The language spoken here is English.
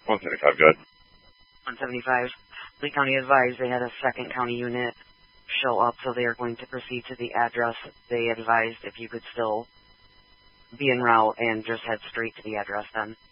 175, good. 175. Lee County advised they had a second county unit show up, so they are going to proceed to the address. They advised if you could still be en route and just head straight to the address then.